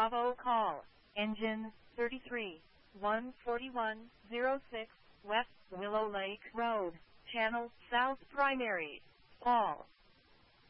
Bravo call. Engine 33, 14106, West Willow Lake Road, Channel South Primary. Paul.